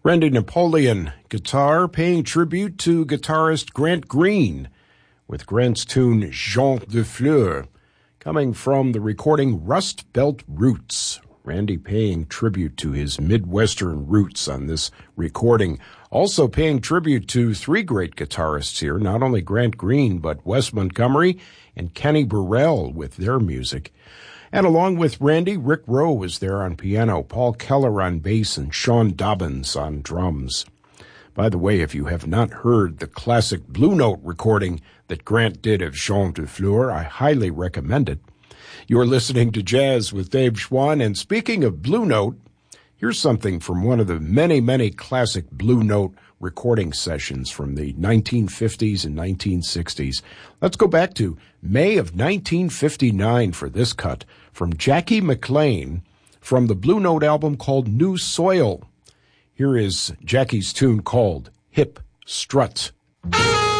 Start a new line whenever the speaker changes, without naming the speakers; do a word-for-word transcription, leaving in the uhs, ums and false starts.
Randy Napoleon guitar paying tribute to guitarist Grant Green with Grant's tune Jean de Fleur, coming from the recording Rust Belt Roots. Randy paying tribute to his Midwestern roots on this recording. Also paying tribute to three great guitarists here, not only Grant Green, but Wes Montgomery and Kenny Burrell with their music. And along with Randy, Rick Rowe was there on piano, Paul Keller on bass, and Sean Dobbins on drums. By the way, if you have not heard the classic Blue Note recording that Grant did of Jean de Fleur, I highly recommend it. You're listening to Jazz with Dave Schwann, and speaking of Blue Note, here's something from one of the many, many classic Blue Note recording sessions from the nineteen fifties and nineteen sixties. Let's go back to May of nineteen fifty-nine for this cut from Jackie McLean from the Blue Note album called New Soil. Here is Jackie's tune called Hip Strut.